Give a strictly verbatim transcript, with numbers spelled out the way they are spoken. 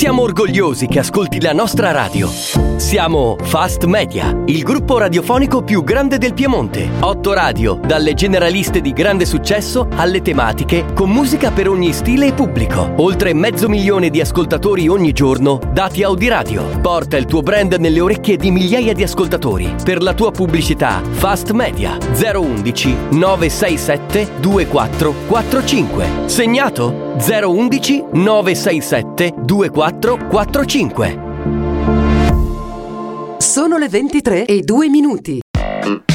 Siamo orgogliosi che ascolti la nostra radio. Siamo Fast Media, il gruppo radiofonico più grande del Piemonte. Otto radio, dalle generaliste di grande successo alle tematiche, con musica per ogni stile e pubblico. Oltre mezzo milione di ascoltatori ogni giorno, dati Audiradio. Porta il tuo brand nelle orecchie di migliaia di ascoltatori. Per la tua pubblicità, Fast Media zero undici nove sei sette due quattro quattro cinque. Segnato? zero undici nove sei sette due quattro quattro cinque. Sono le ventitré e due minuti.